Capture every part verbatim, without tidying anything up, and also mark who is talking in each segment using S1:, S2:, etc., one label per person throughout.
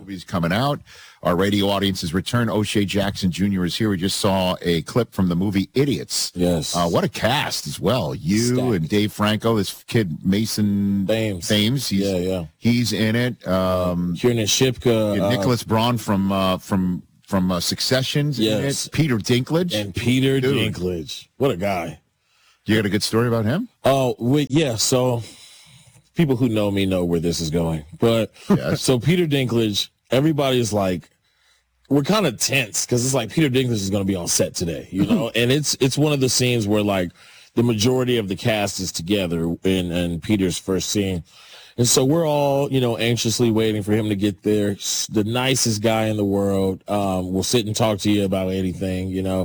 S1: movie's coming out. Our radio audience has returned. O'Shea Jackson Junior is here. We just saw a clip from the movie Idiots.
S2: Yes.
S1: Uh, what a cast as well. You
S2: Stacked.
S1: and Dave Franco, this kid Mason
S2: Thames.
S1: Thames. He's,
S2: Yeah, yeah.
S1: He's in it. Um,
S2: Kiernan Shipka.
S1: yeah,
S2: uh,
S1: Nicholas Braun from uh, from from uh, Succession's in
S2: Yes.
S1: it. Peter Dinklage.
S2: and Peter
S1: Dude.
S2: Dinklage. What a guy.
S1: You got a good story about him?
S2: Oh, wait, yeah. So people who know me know where this is going. But
S1: Yes.
S2: so Peter Dinklage, everybody's like, we're kind of tense because it's like Peter Dinklage is going to be on set today, you know? And it's it's one of the scenes where like the majority of the cast is together in, in Peter's first scene. And so we're all, you know, anxiously waiting for him to get there. S- The nicest guy in the world. Um, will sit and talk to you about anything, you know?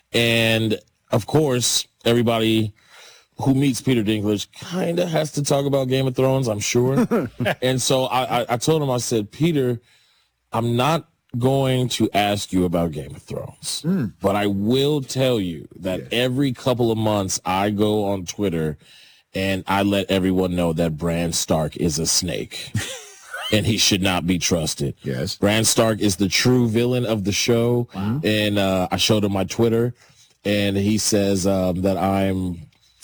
S2: And of course, everybody who meets Peter Dinklage kind of has to talk about Game of Thrones, I'm sure. And so I, I, I told him, I said, Peter, I'm not going to ask you about Game of Thrones, mm. but I will tell you that yeah. every couple of months I go on Twitter and I let everyone know that Bran Stark is a snake and he should not be trusted.
S1: Yes.
S2: Bran Stark is the true villain of the show. Wow. And uh, I showed him my Twitter and he says um, that I'm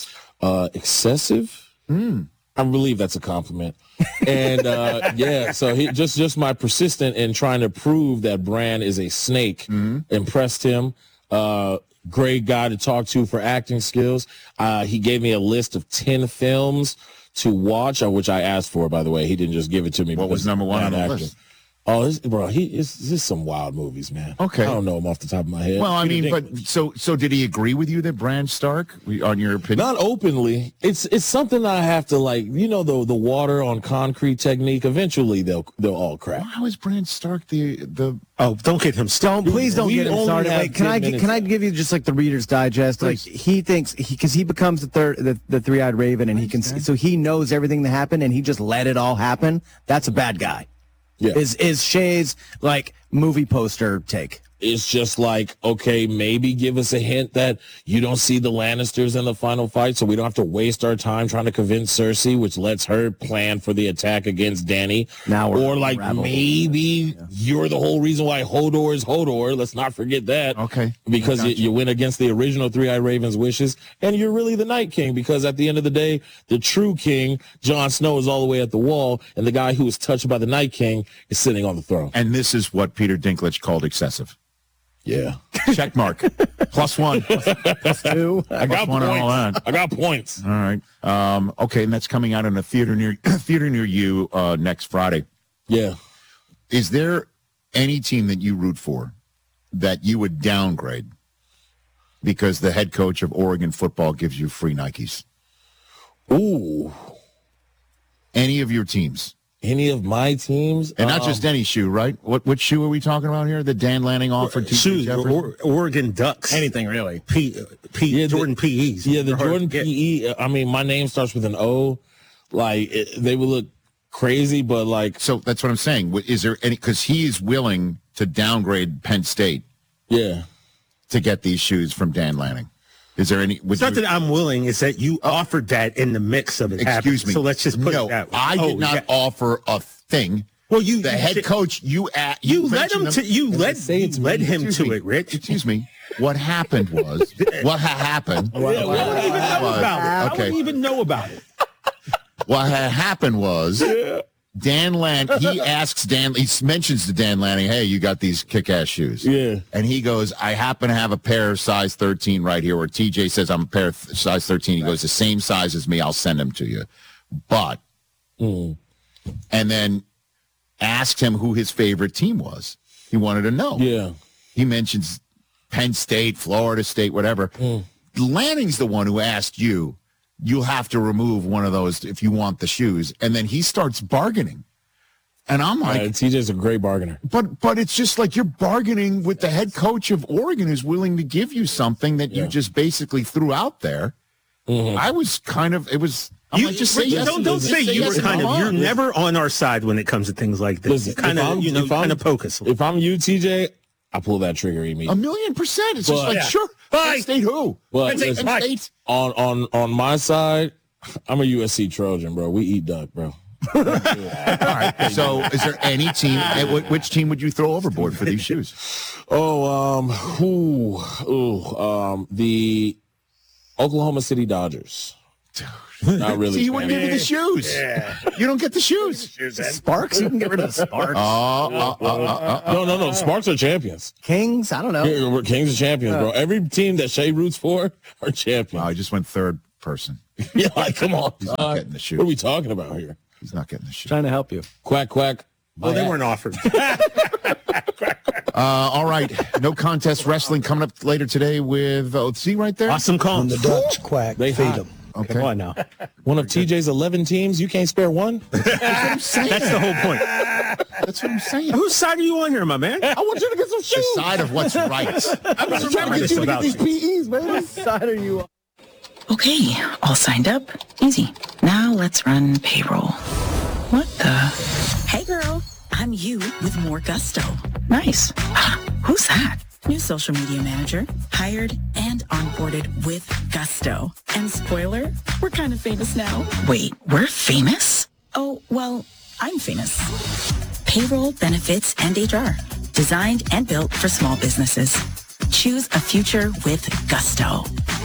S2: uh, excessive. Mm. I believe that's a compliment. And uh, yeah, so he just just my persistent in trying to prove that Bran is a snake mm-hmm. impressed him. Uh, great guy to talk to for acting skills. Uh, he gave me a list of ten films to watch, uh, which I asked for, by the way. He didn't just give it to me.
S1: What was number one on the
S2: acting.
S1: list?
S2: Oh, this, bro, he is this some wild movies, man.
S1: Okay,
S2: I don't know him off the top of my head.
S1: Well, I
S2: Peter
S1: mean,
S2: Dinklage.
S1: but so so did he agree with you that Bran Stark, on your opinion?
S2: Not openly. It's it's something I have to like. You know the the water on concrete technique. Eventually they'll they'll all crack.
S1: How is Bran Stark the the?
S3: Oh, don't get him started.
S4: Don't please don't
S2: We
S4: get him
S2: only
S4: started.
S2: have
S4: Wait, can
S2: ten
S4: I gi-
S2: minutes
S4: can I
S2: left.
S4: give you just like the Reader's Digest?
S1: Please.
S4: Like he thinks he because he becomes the third the, the three eyed raven and he can so he knows everything that happened and he just let it all happen. That's a bad guy.
S2: Yeah.
S4: Is is Shay's like movie poster take?
S2: It's just like, okay, maybe give us a hint that you don't see the Lannisters in the final fight, so we don't have to waste our time trying to convince Cersei, which lets her plan for the attack against Dany.
S4: Now we're
S2: or like
S4: unraveled.
S2: maybe yeah. you're the whole reason why Hodor is Hodor. Let's not forget that.
S1: Okay.
S2: Because you,
S1: Gotcha.
S2: you went against the original Three-Eyed Raven's wishes, and you're really the Night King, because at the end of the day, the true king, Jon Snow, is all the way at the wall, and the guy who was touched by the Night King is sitting on the throne.
S1: And this is what Peter Dinklage called excessive.
S2: Yeah.
S1: Check mark. Plus one.
S4: Plus two.
S2: I got
S1: one and
S2: points.
S1: all that.
S2: I got points.
S1: All right. Um, okay, and that's coming out in a theater near theater near you uh, next Friday.
S2: Yeah.
S1: Is there any team that you root for that you would downgrade because the head coach of Oregon football gives you free Nikes?
S2: Ooh.
S1: Any of your teams?
S2: Any of my teams?
S1: And not
S2: Um,
S1: just any shoe, right? What what shoe are we talking about here? That Dan Lanning offered to
S3: Shoes,
S1: Jefferson?
S3: or, Oregon Ducks.
S4: Anything really.
S3: P, P,
S2: Yeah, the-
S3: Jordan P Es.
S2: Yeah, the
S3: They're hard
S2: Jordan
S3: to get.
S2: P E. I mean, my name starts with an O. Like, it, they would look crazy, but like,
S1: So that's what I'm saying. What- Is there any? Because he is willing to downgrade Penn State
S2: yeah.
S1: to get these shoes from Dan Lanning. Is there any? Would
S3: It's not
S1: you-
S3: that I'm willing. It's that you offered that in the mix of it.
S1: Excuse
S3: happening.
S1: me.
S3: So let's just put
S1: no,
S3: it that way.
S1: I did
S3: Oh,
S1: not
S3: yeah.
S1: offer a thing.
S3: Well, you
S1: The
S3: you
S1: head
S3: did-
S1: coach, you at
S3: You led him
S1: mentioned
S3: to. You led.
S2: say
S3: You
S2: it's
S3: led
S2: me.
S3: him
S1: Excuse
S3: to
S1: me.
S3: it, Rich.
S1: Excuse me. What happened was what ha- happened.
S3: I don't even know
S1: was-
S3: about it. I
S1: okay.
S3: don't even know about it.
S1: What had happened was Dan Lanning. He asks Dan. He mentions to Dan Lanning, "Hey, you got these kick-ass shoes?"
S2: Yeah.
S1: And he goes, "I happen to have a pair of size thirteen right here." Where T J says, "I'm a pair of size thirteen." He goes, "The same size as me. I'll send them to you." But
S2: Mm.
S1: and then asked him who his favorite team was. He wanted to know.
S2: Yeah.
S1: He mentions Penn State, Florida State, whatever.
S2: Mm.
S1: Lanning's the one who asked you, you'll have to remove one of those if you want the shoes. And then he starts bargaining. And I'm like,
S2: Uh, T J's a great bargainer.
S1: but but it's just like you're bargaining with the head coach of Oregon who's willing to give you something that you
S2: Yeah.
S1: just basically threw out there.
S2: Mm-hmm.
S1: I was kind of, it was, I'm
S3: You,
S1: like, just say
S3: Rich,
S1: yes.
S3: don't don't
S1: Just
S3: say you
S1: yes
S3: were
S1: and
S3: kind
S1: come
S3: of. You're
S1: on.
S3: never on our side when it comes to things like this.
S2: Listen,
S3: You kind
S2: if I'm-
S3: of, you know,
S2: if I'm-
S3: kind of poke us.
S2: If I'm you, T J, I pull that trigger
S1: A
S2: immediately.
S1: million percent. It's just
S2: But-
S1: like,
S3: Yeah.
S1: sure.
S3: Bye.
S1: Penn State who?
S2: But
S1: Penn State,
S2: listen,
S1: Penn State.
S2: on on on my side, I'm a U S C Trojan, bro. We eat duck, bro.
S1: All right. So, is there any team? eh, wh- Which team would you throw overboard for these shoes?
S2: Oh, um, ooh, ooh, um, the Oklahoma City Dodgers. Not really.
S1: See, you wouldn't give me the shoes. You don't get the shoes.
S4: Sparks? You can get rid of the Sparks.
S1: Oh, uh, uh, uh, uh,
S2: No, no, no. Sparks are champions.
S4: Kings? I don't know.
S2: Yeah, we're Kings are champions, bro. Every team that Shea roots for are champions.
S1: I just went third person.
S2: Yeah, like, come on.
S1: He's not
S2: dog.
S1: getting the shoes.
S2: What are we talking about here?
S1: He's not getting the shoes.
S4: Trying to help you.
S2: Quack, quack.
S3: Well, they weren't offered.
S1: Uh, all right. No contest wrestling coming up later today with, oh, see right there?
S3: Awesome call.
S5: The ducks quack.
S2: They
S5: Feed
S2: hot.
S5: them.
S1: Okay.
S3: Come on now.
S2: One of T J's eleven teams, you can't spare one?
S3: That's the whole point.
S1: That's what I'm saying.
S3: Whose side are you on here, my man?
S2: I want you to get some
S1: The
S2: shoes.
S1: side of what's right.
S2: I'm just trying to get
S3: this
S2: you to get
S3: about
S2: these
S3: you.
S2: P Es, man.
S4: What side are you on?
S6: Okay, all signed up. Easy. Now let's run payroll. What the? Hey girl, I'm you with more gusto. Nice. Ah, who's that? New social media manager, hired and onboarded with gusto. And spoiler, we're kind of famous now. Wait, we're famous? Oh, well, I'm famous. Payroll, benefits, and H R. Designed and built for small businesses. Choose a future with gusto.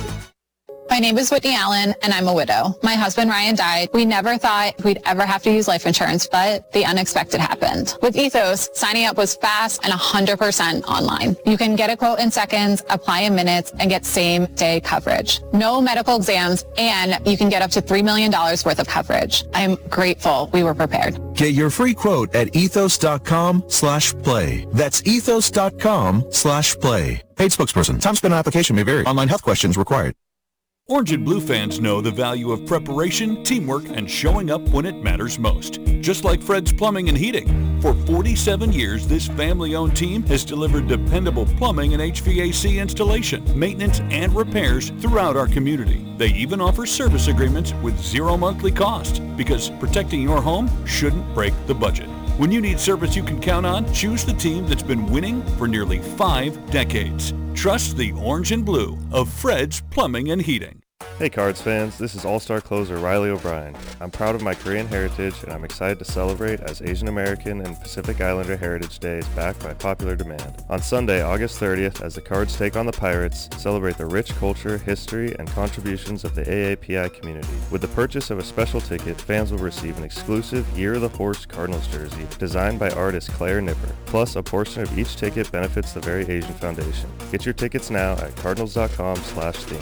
S7: My name is Whitney Allen, and I'm a widow. My husband, Ryan, died. We never thought we'd ever have to use life insurance, but the unexpected happened. With Ethos, signing up was fast and one hundred percent online. You can get a quote in seconds, apply in minutes, and get same-day coverage. No medical exams, and you can get up to three million dollars worth of coverage. I'm grateful we were prepared.
S8: Get your free quote at ethos.com slash play. That's ethos.com slash play. Paid spokesperson. Time spent on application may vary. Online health questions required.
S9: Orange and Blue fans know the value of preparation, teamwork, and showing up when it matters most. Just like Fred's Plumbing and Heating. For forty-seven years, this family-owned team has delivered dependable plumbing and H V A C installation, maintenance, and repairs throughout our community. They even offer service agreements with zero monthly cost, because protecting your home shouldn't break the budget. When you need service you can count on, choose the team that's been winning for nearly five decades. Trust the Orange and Blue of Fred's Plumbing and Heating.
S10: Hey Cards fans, this is All-Star closer Riley O'Brien. I'm proud of my Korean heritage and I'm excited to celebrate as Asian American and Pacific Islander Heritage Day is back by popular demand. On Sunday, August thirtieth, as the Cards take on the Pirates, celebrate the rich culture, history, and contributions of the A A P I community. With the purchase of a special ticket, fans will receive an exclusive Year of the Horse Cardinals jersey designed by artist Claire Nipper. Plus, a portion of each ticket benefits the Very Asian Foundation. Get your tickets now at cardinals.com slash theme.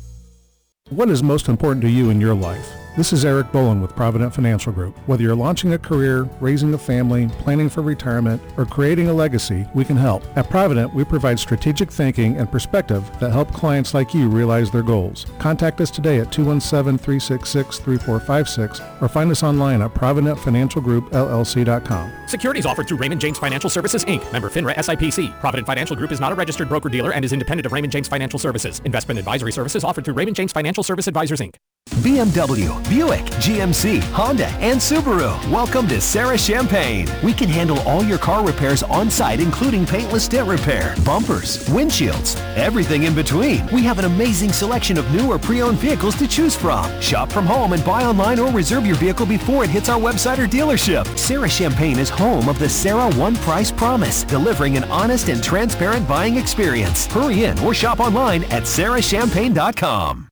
S11: What is most important to you in your life? This is Eric Bowen with Provident Financial Group. Whether you're launching a career, raising a family, planning for retirement, or creating a legacy, we can help. At Provident, we provide strategic thinking and perspective that help clients like you realize their goals. Contact us today at two one seven, three six six, three four five six or find us online at provident financial group l l c dot com.
S12: Securities offered through Raymond James Financial Services, Incorporated. Member FINRA S I P C. Provident Financial Group is not a registered broker-dealer and is independent of Raymond James Financial Services. Investment advisory services offered through Raymond James Financial Service Advisors, Incorporated.
S13: B M W, Buick, G M C, Honda, and Subaru. Welcome to Sarah Champagne. We can handle all your car repairs on site, including paintless dent repair, bumpers, windshields, everything in between. We have an amazing selection of new or pre-owned vehicles to choose from. Shop from home and buy online or reserve your vehicle before it hits our website or dealership. Sarah Champagne is home of the Sarah One Price Promise, delivering an honest and transparent buying experience. Hurry in or shop online at sarah champagne dot com.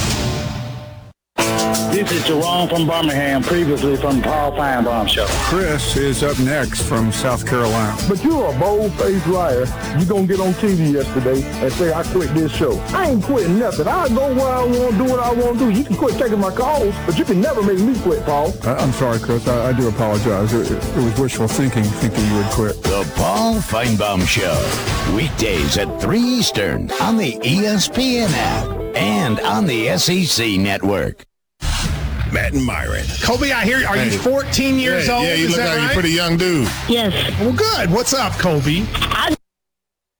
S14: This is Jerome from Birmingham, previously from the Paul Feinbaum Show.
S15: Chris is up next from South Carolina.
S16: But you're a bold-faced liar. You gonna get on T V yesterday and say, I quit this show. I ain't quitting nothing. I go where I want to do what I want to do. You can quit taking my calls, but you can never make me quit, Paul.
S15: I, I'm sorry, Chris. I, I do apologize. It, it, it was wishful thinking, thinking you would quit.
S17: The Paul Feinbaum Show. Weekdays at three Eastern on the E S P N app and on the S E C network.
S18: Matt and Myron.
S19: Kobe, I hear, are
S18: hey.
S19: you fourteen years
S18: yeah,
S19: old?
S18: Yeah, you
S19: Is
S18: look
S19: that
S18: like
S19: right?
S18: you're a pretty young dude.
S14: Yes.
S19: Well, good. What's up, Kobe?
S14: I